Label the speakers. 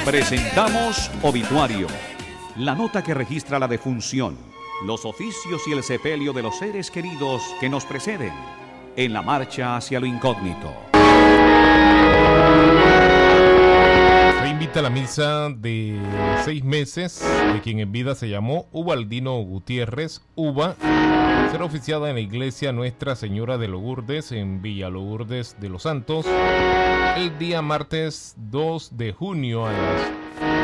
Speaker 1: Presentamos Obituario, la nota que registra la defunción, los oficios y el sepelio de los seres queridos que nos preceden en la marcha hacia lo incógnito.
Speaker 2: Se invita a la misa de 6 meses de quien en vida se llamó Ubaldino Gutiérrez Uba. Será oficiada en la iglesia Nuestra Señora de Lourdes en Villa Lourdes de los Santos el día martes 2 de junio a las